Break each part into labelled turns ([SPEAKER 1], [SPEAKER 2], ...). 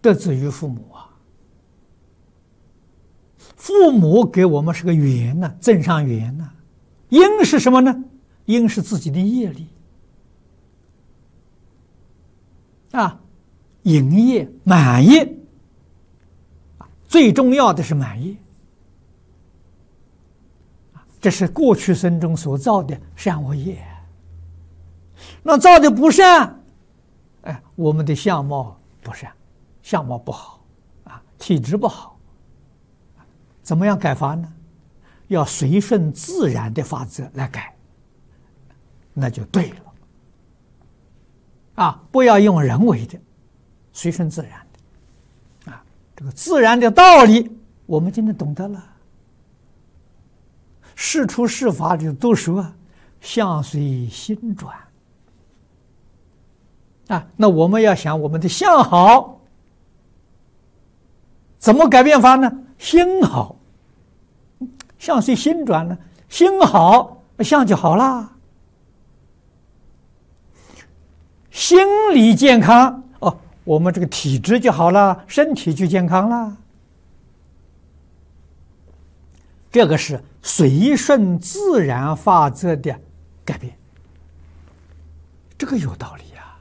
[SPEAKER 1] 得自于父母啊。父母给我们是个缘呢，增上缘呢。因是什么呢？因是自己的业力啊，营业满业，最重要的是满业。这是过去生中所造的善恶业。那造的不善，我们的相貌不善，相貌不好啊，体质不好，怎么样改法呢？要随顺自然的法则来改，那就对了啊！不要用人为的，随顺自然的啊。这个自然的道理，我们今天懂得了。事出事法就都说相随心转啊。那我们要想我们的相好，怎么改变法呢？心好。相随心转呢，心好，相就好啦。心理健康哦，我们这个体质就好了，身体就健康了。这个是随顺自然法则的改变，这个有道理呀。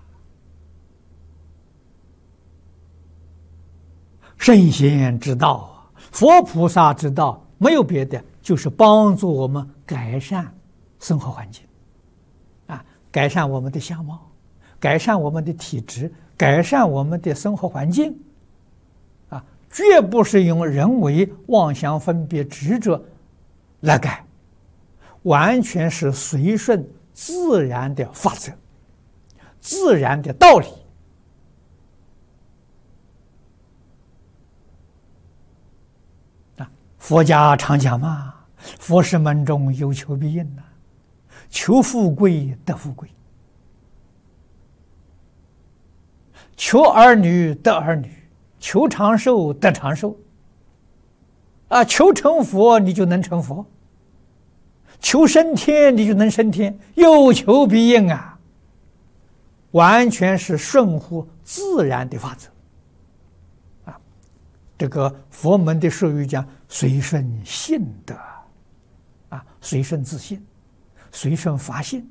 [SPEAKER 1] 圣贤之道，佛菩萨之道，没有别的，就是帮助我们改善生活环境啊，改善我们的相貌，改善我们的体质，改善我们的生活环境啊，绝不是用人为妄想分别执着来改，完全是随顺自然的法则，自然的道理啊。佛家常讲嘛，佛事门中有求必应呐，求富贵得富贵，求儿女得儿女，求长寿得长寿啊，求成佛你就能成佛，求升天你就能升天，有求必应啊，完全是顺乎自然的法则啊。这个佛门的术语讲随顺性德啊，随顺自性，随顺法性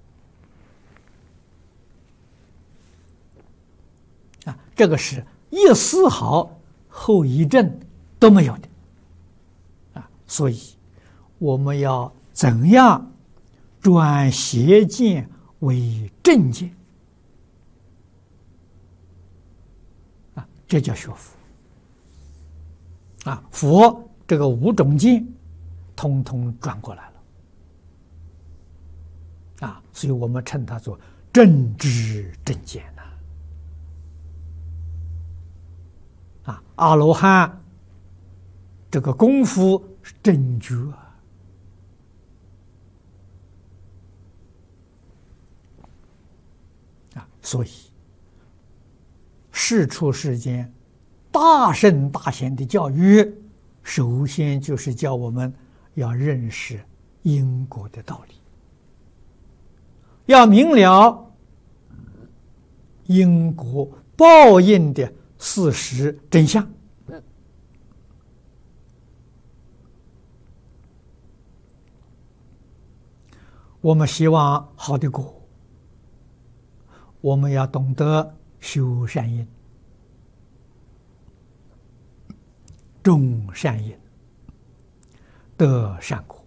[SPEAKER 1] 啊，这个是一丝毫后遗症都没有的啊。所以我们要怎样转邪见为正见啊？这叫学佛啊！佛这个五种见，通通转过来了啊！所以我们称它做正知正见呐啊！阿罗汉这个功夫是正觉啊！所以世出世间大圣大贤的教育，首先就是教我们要认识因果的道理，要明了因果报应的事实真相。我们希望好的果，我们要懂得修善因，种善因，得善果，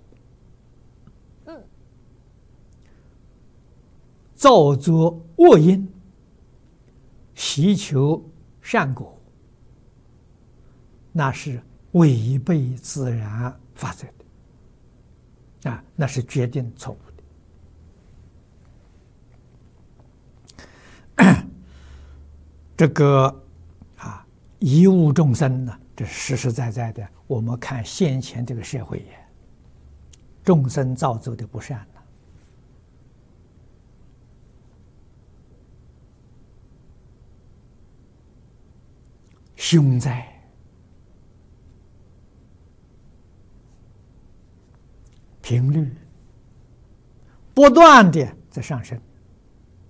[SPEAKER 1] 造作恶因，习求善果，那是违背自然法则的啊，那是决定错误的。这个啊，贻误众生呢，这是实实在在的。我们看现前这个社会也，众生造作的不善呢，凶灾，频率不断的在上升。